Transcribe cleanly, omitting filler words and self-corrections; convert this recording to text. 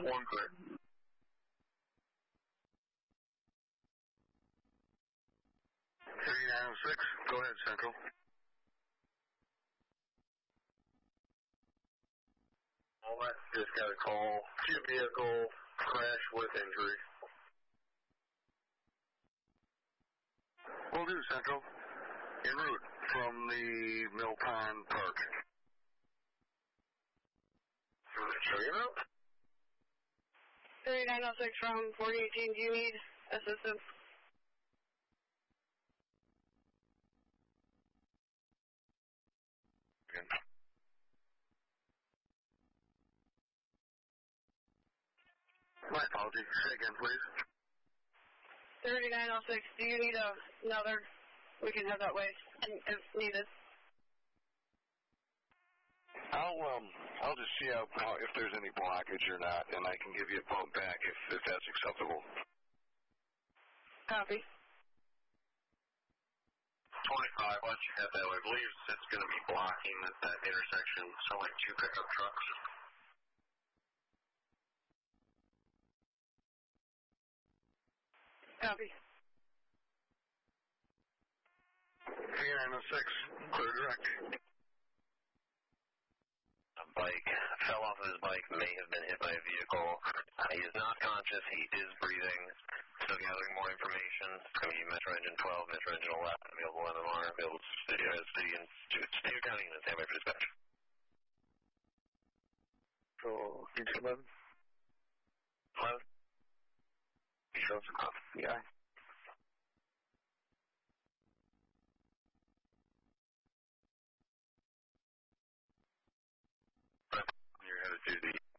One clear. 3906, go ahead, Central. All that just got a call. Vehicle crash with injury. Will do, Central. En route from the Mill Pond Park. Show you out. 3906 from 4018, do you need assistance? My apologies. Say again, please. 3906, do you need another? We can head that way if needed. I'll just see if there's any blockage or not, and I can give you a bump back if that's acceptable. Copy. 25, why don't you head that way? I believe it's going to be blocking at that intersection, so like 2 pickup trucks. Copy. 3906, clear direct. A bike fell off of his bike, may have been hit by a vehicle. He is not conscious, he is breathing. Still gathering more information. It's going to be Metro Engine 12, Metro Engine 11, available MMR, available city and state of county units, standby for dispatch. So, Engine 11? 11? Shows off. Yeah. You're headed to the